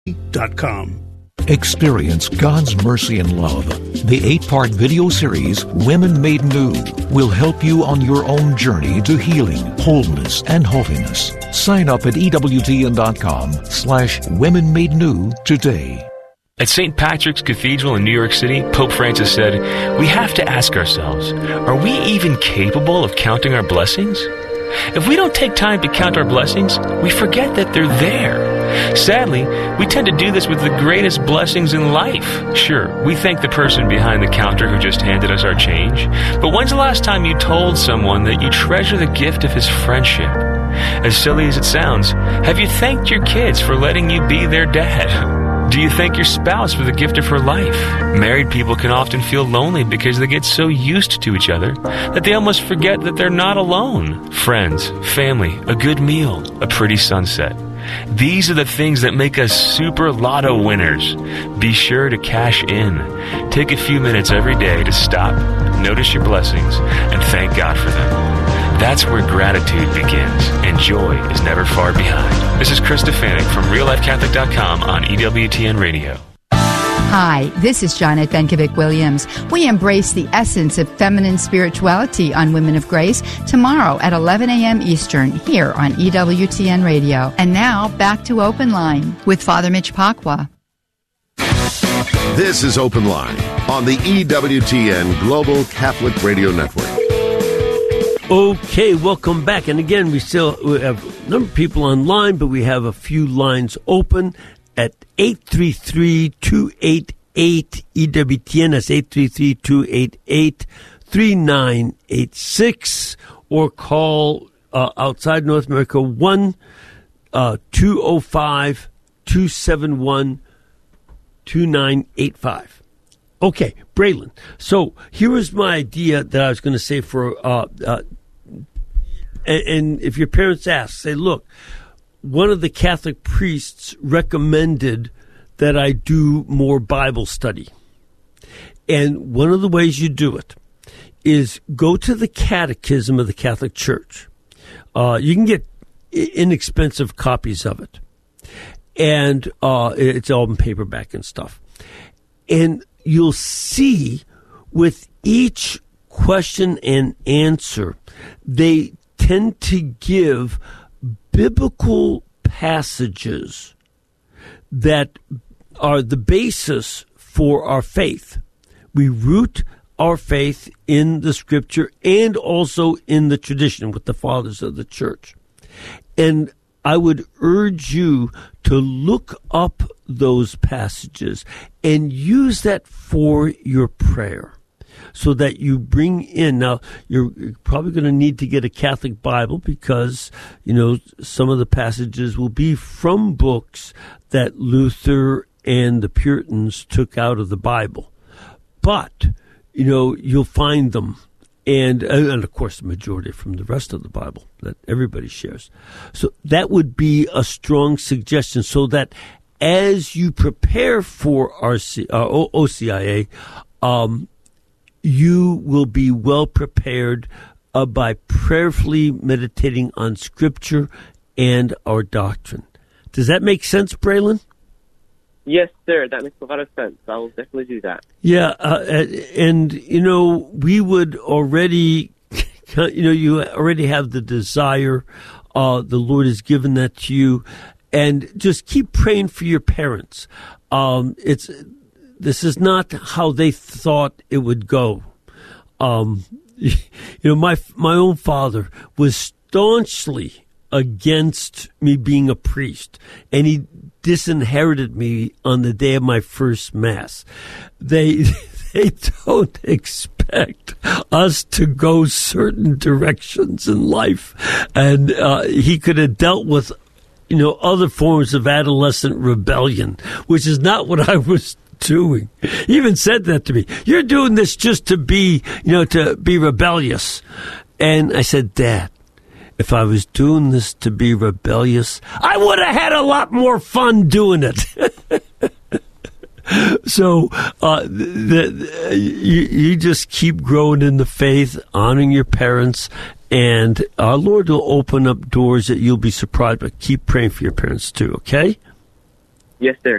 Experience God's mercy and love. The 8-part video series, Women Made New, will help you on your own journey to healing, wholeness, and holiness. Sign up at EWTN.com/Women Made New today. At St. Patrick's Cathedral in New York City, Pope Francis said, "We have to ask ourselves, are we even capable of counting our blessings? If we don't take time to count our blessings, we forget that they're there. Sadly, we tend to do this with the greatest blessings in life. Sure, we thank the person behind the counter who just handed us our change, but when's the last time you told someone that you treasure the gift of his friendship? As silly as it sounds, have you thanked your kids for letting you be their dad? Do you thank your spouse for the gift of her life? Married people can often feel lonely because they get so used to each other that they almost forget that they're not alone. Friends, family, a good meal, a pretty sunset. These are the things that make us super lotto winners. Be sure to cash in. Take a few minutes every day to stop, notice your blessings, and thank God for them. That's where gratitude begins, and joy is never far behind. This is Chris Stefanik from RealLifeCatholic.com on EWTN Radio. Hi, this is Janet Benkovic-Williams. We embrace the essence of feminine spirituality on Women of Grace tomorrow at 11 a.m. Eastern here on EWTN Radio. And now, back to Open Line with Father Mitch Pacwa. This is Open Line on the EWTN Global Catholic Radio Network. Okay, welcome back. And again, we have a number of people online, but we have a few lines open at 833-288-EWTN. That's 833-288-3986. Or call outside North America 1-205-271-2985. Okay, Braylon. So here was my idea that I was going to say for and if your parents ask, say, look, one of the Catholic priests recommended that I do more Bible study. And one of the ways you do it is go to the Catechism of the Catholic Church. You can get inexpensive copies of it. And it's all in paperback and stuff. And you'll see with each question and answer, they tend to give biblical passages that are the basis for our faith. We root our faith in the Scripture and also in the tradition with the fathers of the Church. And I would urge you to look up those passages and use that for your prayer so that you bring in. Now, you're probably going to need to get a Catholic Bible because, you know, some of the passages will be from books that Luther and the Puritans took out of the Bible. But, you know, you'll find them. And of course, the majority from the rest of the Bible that everybody shares. So that would be a strong suggestion so that as you prepare for OCIA, you will be well prepared by prayerfully meditating on Scripture and our doctrine. Does that make sense, Braylon? Yes, sir. That makes a lot of sense. I will definitely do that. Yeah, and, you know, we would already, you know, you already have the desire. The Lord has given that to you. And just keep praying for your parents. This is not how they thought it would go. You know, my own father was staunchly against me being a priest, and he disinherited me on the day of my first Mass. They don't expect us to go certain directions in life, and he could have dealt with, you know, other forms of adolescent rebellion, which is not what I was doing. He even said that to me. You're doing this just to be, you know, to be rebellious. And I said, Dad, if I was doing this to be rebellious, I would have had a lot more fun doing it. So you just keep growing in the faith, honoring your parents, and our Lord will open up doors that you'll be surprised. But keep praying for your parents too, okay? Yes, sir.